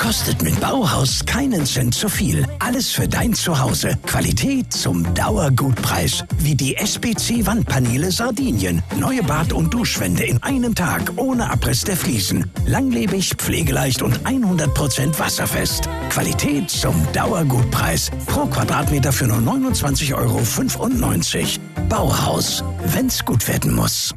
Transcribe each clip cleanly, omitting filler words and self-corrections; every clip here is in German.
kostet mit Bauhaus keinen Cent zu viel. Alles für dein Zuhause. Qualität zum Dauergutpreis. Wie die SPC-Wandpaneele Sardinien. Neue Bad- und Duschwände in einem Tag ohne Abriss der Fliesen. Langlebig, pflegeleicht und 100% wasserfest. Qualität zum Dauergutpreis. Pro Quadratmeter für nur 29,95 €. Bauhaus. Wenn's gut werden muss.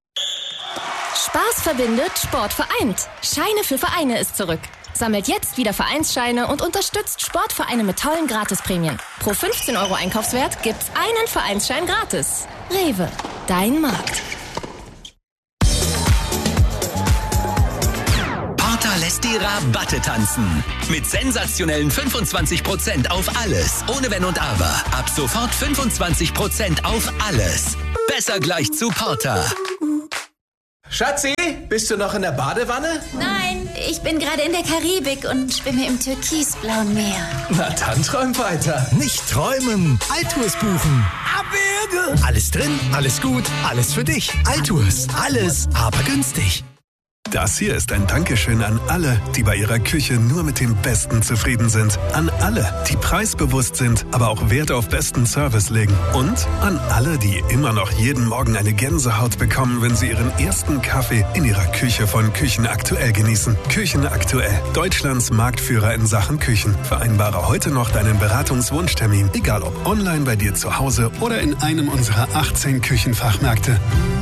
Spaß verbindet, Sport vereint. Scheine für Vereine ist zurück. Sammelt jetzt wieder Vereinsscheine und unterstützt Sportvereine mit tollen Gratisprämien. Pro 15 € Einkaufswert gibt's einen Vereinsschein gratis. Rewe, dein Markt. Porter lässt die Rabatte tanzen. Mit sensationellen 25% auf alles. Ohne Wenn und Aber. Ab sofort 25% auf alles. Besser gleich zu Porter. Schatzi, bist du noch in der Badewanne? Nein, ich bin gerade in der Karibik und schwimme im türkisblauen Meer. Na dann träum weiter. Nicht träumen, Altours buchen. Abwürge! Alles drin, alles gut, alles für dich. Altours, alles, aber günstig. Das hier ist ein Dankeschön an alle, die bei ihrer Küche nur mit dem Besten zufrieden sind. An alle, die preisbewusst sind, aber auch Wert auf besten Service legen. Und an alle, die immer noch jeden Morgen eine Gänsehaut bekommen, wenn sie ihren ersten Kaffee in ihrer Küche von Küchen Aktuell genießen. Küchen Aktuell, Deutschlands Marktführer in Sachen Küchen. Vereinbare heute noch deinen Beratungswunschtermin, egal ob online bei dir zu Hause oder in einem unserer 18 Küchenfachmärkte.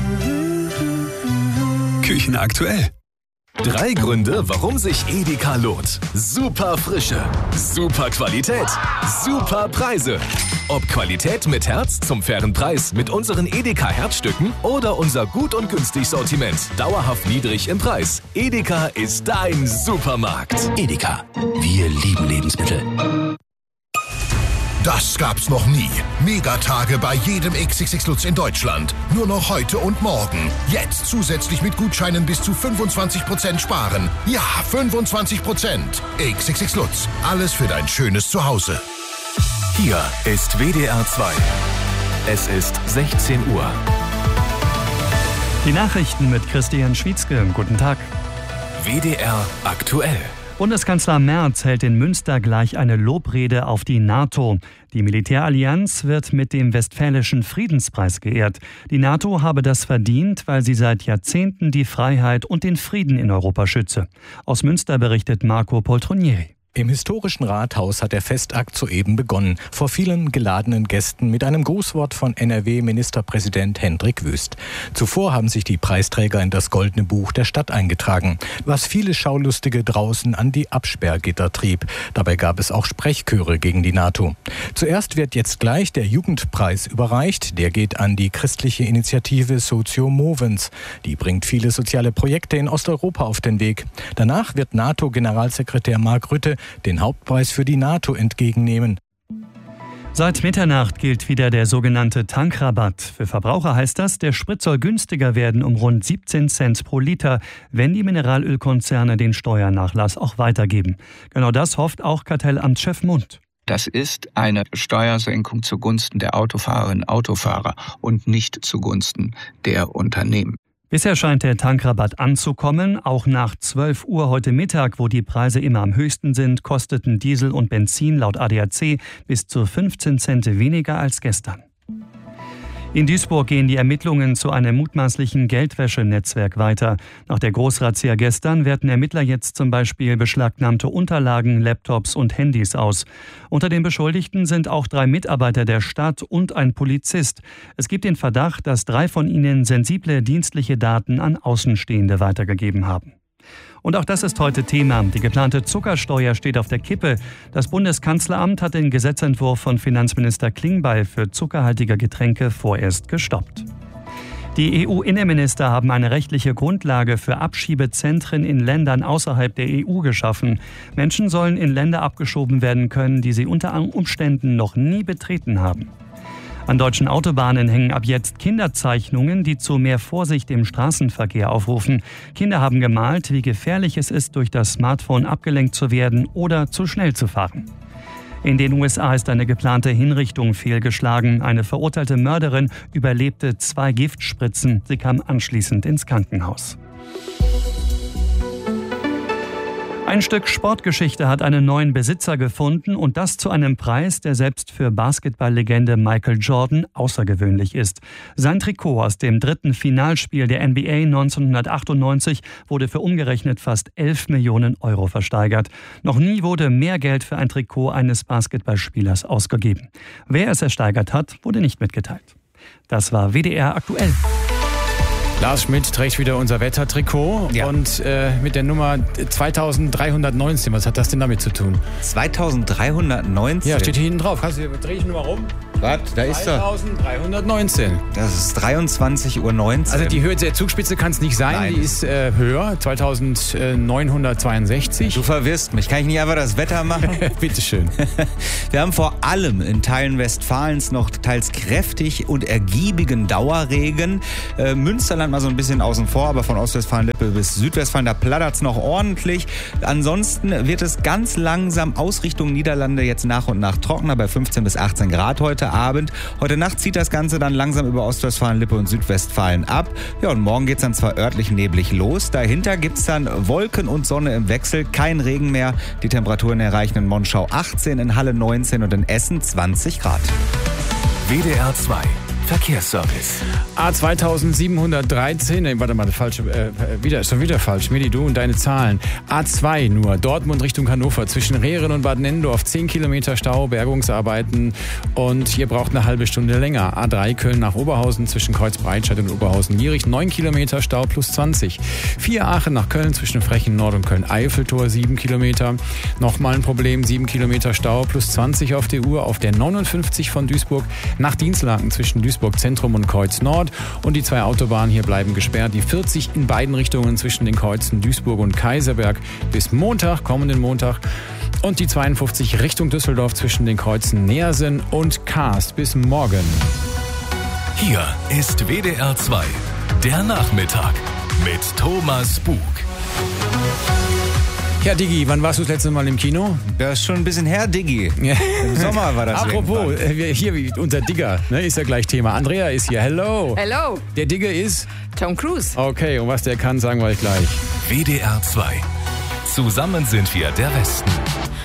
Küchen Aktuell. 3 Gründe, warum sich Edeka lohnt. Super Frische, super Qualität, super Preise. Ob Qualität mit Herz zum fairen Preis mit unseren Edeka Herzstücken oder unser gut und günstig Sortiment. Dauerhaft niedrig im Preis. Edeka ist dein Supermarkt. Edeka. Wir lieben Lebensmittel. Das gab's noch nie. Megatage bei jedem XXX Lutz in Deutschland. Nur noch heute und morgen. Jetzt zusätzlich mit Gutscheinen bis zu 25% sparen. Ja, 25%. XXX Lutz. Alles für dein schönes Zuhause. Hier ist WDR 2. Es ist 16 Uhr. Die Nachrichten mit Christian Schwietzke. Guten Tag. WDR aktuell. Bundeskanzler Merz hält in Münster gleich eine Lobrede auf die NATO. Die Militärallianz wird mit dem Westfälischen Friedenspreis geehrt. Die NATO habe das verdient, weil sie seit Jahrzehnten die Freiheit und den Frieden in Europa schütze. Aus Münster berichtet Marco Poltronieri. Im historischen Rathaus hat der Festakt soeben begonnen, vor vielen geladenen Gästen mit einem Grußwort von NRW-Ministerpräsident Hendrik Wüst. Zuvor haben sich die Preisträger in das Goldene Buch der Stadt eingetragen, was viele Schaulustige draußen an die Absperrgitter trieb. Dabei gab es auch Sprechchöre gegen die NATO. Zuerst wird jetzt gleich der Jugendpreis überreicht. Der geht an die christliche Initiative Socio Movens. Die bringt viele soziale Projekte in Osteuropa auf den Weg. Danach wird NATO-Generalsekretär Mark Rutte den Hauptpreis für die NATO entgegennehmen. Seit Mitternacht gilt wieder der sogenannte Tankrabatt. Für Verbraucher heißt das, der Sprit soll günstiger werden um rund 17 Cent pro Liter, wenn die Mineralölkonzerne den Steuernachlass auch weitergeben. Genau das hofft auch Kartellamtschef Mundt. Das ist eine Steuersenkung zugunsten der Autofahrerinnen und Autofahrer und nicht zugunsten der Unternehmen. Bisher scheint der Tankrabatt anzukommen. Auch nach 12 Uhr heute Mittag, wo die Preise immer am höchsten sind, kosteten Diesel und Benzin laut ADAC bis zu 15 Cent weniger als gestern. In Duisburg gehen die Ermittlungen zu einem mutmaßlichen Geldwäschenetzwerk weiter. Nach der Großrazzia gestern werten Ermittler jetzt zum Beispiel beschlagnahmte Unterlagen, Laptops und Handys aus. Unter den Beschuldigten sind auch 3 Mitarbeiter der Stadt und ein Polizist. Es gibt den Verdacht, dass 3 von ihnen sensible dienstliche Daten an Außenstehende weitergegeben haben. Und auch das ist heute Thema. Die geplante Zuckersteuer steht auf der Kippe. Das Bundeskanzleramt hat den Gesetzentwurf von Finanzminister Klingbeil für zuckerhaltige Getränke vorerst gestoppt. Die EU-Innenminister haben eine rechtliche Grundlage für Abschiebezentren in Ländern außerhalb der EU geschaffen. Menschen sollen in Länder abgeschoben werden können, die sie unter Umständen noch nie betreten haben. An deutschen Autobahnen hängen ab jetzt Kinderzeichnungen, die zu mehr Vorsicht im Straßenverkehr aufrufen. Kinder haben gemalt, wie gefährlich es ist, durch das Smartphone abgelenkt zu werden oder zu schnell zu fahren. In den USA ist eine geplante Hinrichtung fehlgeschlagen. Eine verurteilte Mörderin überlebte 2 Giftspritzen. Sie kam anschließend ins Krankenhaus. Ein Stück Sportgeschichte hat einen neuen Besitzer gefunden und das zu einem Preis, der selbst für Basketballlegende Michael Jordan außergewöhnlich ist. Sein Trikot aus dem 3. Finalspiel der NBA 1998 wurde für umgerechnet fast 11 Millionen Euro versteigert. Noch nie wurde mehr Geld für ein Trikot eines Basketballspielers ausgegeben. Wer es ersteigert hat, wurde nicht mitgeteilt. Das war WDR aktuell. Lars Schmidt trägt wieder unser Wettertrikot und mit der Nummer 2319. Was hat das denn damit zu tun? 2319? Ja, steht hier hinten drauf. Dreh ich nur mal rum. Was? Da ist er. 2319. Das ist 23:19 Uhr. Also die Höhe der Zugspitze kann es nicht sein. Nein. Die ist höher, 2962. Du verwirrst mich. Kann ich nicht einfach das Wetter machen? Bitteschön. Wir haben vor allem in Teilen Westfalens noch teils kräftig und ergiebigen Dauerregen. Münsterland mal so ein bisschen außen vor, aber von Ostwestfalen-Lippe bis Südwestfalen, da plattert es noch ordentlich. Ansonsten wird es ganz langsam aus Richtung Niederlande jetzt nach und nach trockener bei 15 bis 18 Grad heute Abend. Heute Nacht zieht das Ganze dann langsam über Ostwestfalen-Lippe und Südwestfalen ab. Ja, und morgen geht es dann zwar örtlich neblig los. Dahinter gibt es dann Wolken und Sonne im Wechsel. Kein Regen mehr. Die Temperaturen erreichen in Monschau 18, in Halle 19 und in Essen 20 Grad. WDR 2 Verkehrsservice. A2713, warte mal, falsch, schon wieder falsch. Medi, du und deine Zahlen. A2 nur, Dortmund Richtung Hannover, zwischen Rehren und Bad Nendorf, 10 Kilometer Stau, Bergungsarbeiten und ihr braucht eine halbe Stunde länger. A3 Köln nach Oberhausen, zwischen Kreuzbreitscheid und Oberhausen-Lierich, 9 Kilometer Stau plus 20. 4 Aachen nach Köln, zwischen Frechen Nord und Köln-Eiffeltor, 7 Kilometer. Nochmal ein Problem, 7 Kilometer Stau plus 20 auf der Uhr, auf der 59 von Duisburg nach Dienstlaken, zwischen Duisburg Zentrum und Kreuz Nord. Und die 2 Autobahnen hier bleiben gesperrt. Die 40 in beiden Richtungen zwischen den Kreuzen Duisburg und Kaiserberg bis Montag, kommenden Montag. Und die 52 Richtung Düsseldorf zwischen den Kreuzen Neersen und Kaast bis morgen. Hier ist WDR 2, der Nachmittag mit Thomas Bug. Ja, Diggi, wann warst du das letzte Mal im Kino? Das ist schon ein bisschen her, Diggi. Im Sommer war das. Apropos, hier unser Digger, ne, ist ja gleich Thema. Andrea ist hier, hello. Hello. Der Digger ist? Tom Cruise. Okay, und was der kann, sagen wir euch gleich. WDR 2. Zusammen sind wir der Westen.